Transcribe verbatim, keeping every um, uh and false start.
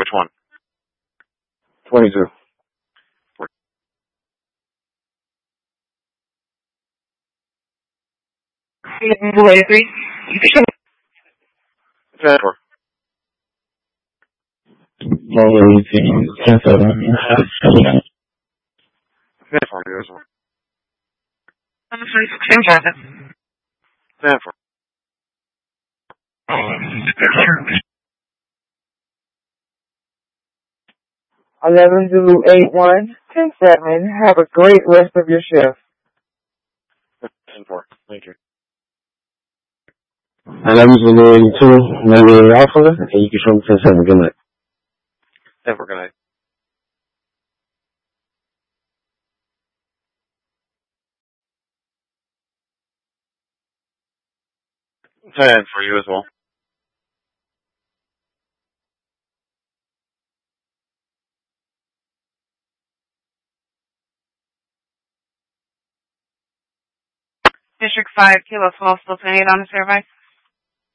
which one? twenty-two. three. ten four. Lower eighteen. ten seven. ten four, U S one. Same traffic. ten four. eleven Zulu eight one. ten seven. Have a great rest of your shift. ten four. Thank you. eleven Zulu eighty-two. ninety-eight Alpha. And you can show me ten seven. Good night. ten four, good night. ten for you as well. District five, Kilo twelve, still twenty-eight on the service.